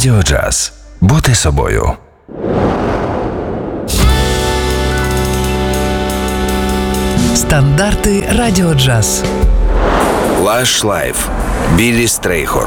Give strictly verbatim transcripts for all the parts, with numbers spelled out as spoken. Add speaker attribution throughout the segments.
Speaker 1: Радіо Джаз. Бути собою.
Speaker 2: Стандарти Радіо Джаз.
Speaker 1: Lush Life. Біллі Стрейхорн.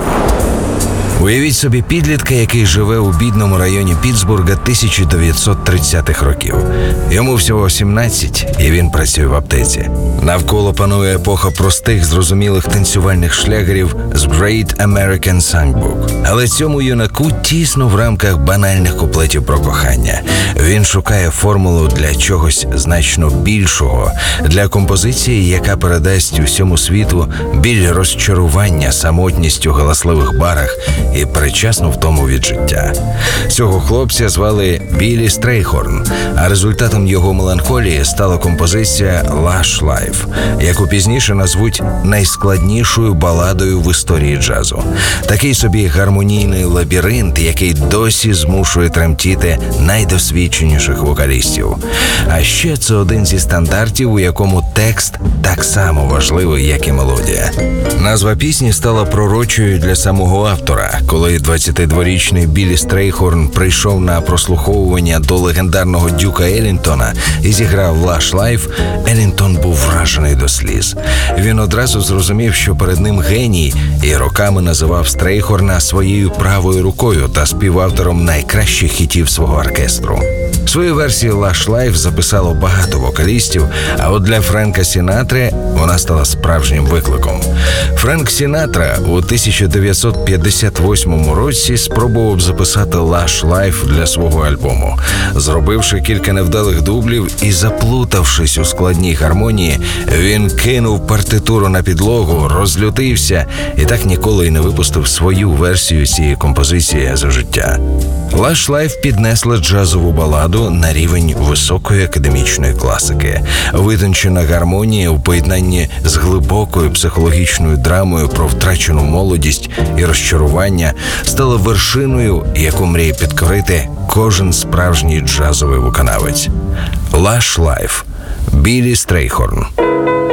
Speaker 1: Уявіть собі підлітка, який живе у бідному районі Піттсбурга тисяча дев'ятсот тридцятих років. Йому всього сімнадцять, і він працює в аптеці. Навколо панує епоха простих, зрозумілих танцювальних шлягерів з Great American Songbook. Але цьому юнаку тісно в рамках банальних куплетів про кохання. Він шукає формулу для чогось значно більшого, для композиції, яка передасть усьому світу біль розчарування самотністю в галасливих барах і передчасну втому від життя. Цього хлопця звали Біллі Стрейхорн, а результатом його меланхолії стала композиція Lush Life, яку пізніше назвуть найскладнішою баладою в історії джазу. Такий собі гармонійний лабіринт, який досі змушує тремтіти найдосвідченіших вокалістів. А ще це один зі стандартів, у якому текст так само важливий, як і мелодія. Назва пісні стала пророчою для самого автора. Коли двадцятидворічний Біллі Стрейхорн прийшов на прослуховування до легендарного Дюка Еллінтона і зіграв Lush Life, Еллінтон був вражений до сліз. Він одразу зрозумів, що перед ним геній, і роками називав Стрейхорна своєю правою рукою та співавтором найкращих хітів свого оркестру. Свою версію Lush Life записало багато вокалістів, а от для Френка Сінатри вона стала справжнім викликом. Френк Сінатра у тисяча дев'ятсот п'ятдесят восьмому році спробував записати Lush Life для свого альбому. Зробивши кілька невдалих дублів і заплутавшись у складній гармонії, він кинув партитуру на підлогу, розлютився і так ніколи й не випустив свою версію цієї композиції за життя. Lush Life піднесла джазову баладу на рівень високої академічної класики. Витончена гармонія у поєднанні з глибокою психологічною драмою про втрачену молодість і розчарування стала вершиною, яку мріє підкорити кожен справжній джазовий виконавець. Lush Life. Біллі Стрейхорн.